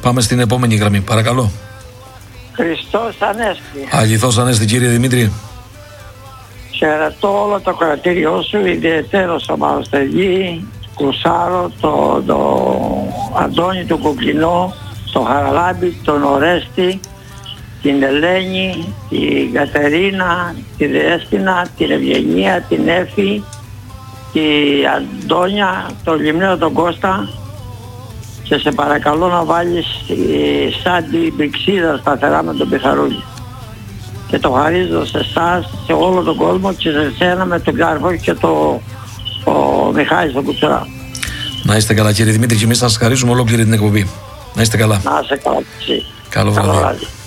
Πάμε στην επόμενη γραμμή, παρακαλώ. Χριστός Ανέστη. Αγιθός Ανέστη, κύριε Δημήτρη. Χαιρετώ όλο το κρατήριό σου, ιδιαιτέρως ο Μαροστεργή, Κουσάρο, το Αντώνη του Κουκλινό, το Χαραλάμπη, τον Ορέστη, την Ελένη, την Κατερίνα, τη Δέσποινα, την Ευγενία, την Έφη, την Αντώνια, τον Λιμνέο τον Κώστα, και σε παρακαλώ να βάλεις σαν την πηξίδα σταθερά με τον Πιθαρούλη. Και το χαρίζω σε εσάς, σε όλο τον κόσμο, και σε εσένα με τον Κάρφο και το Μιχάλη στον Κουτσουρά. Να είστε καλά, κύριε Δημήτρη, και εμείς σας χαρίζουμε ολόκληρη την εκπομπή. Να είστε καλά. Να είστε καλά. Καλό βράδυ.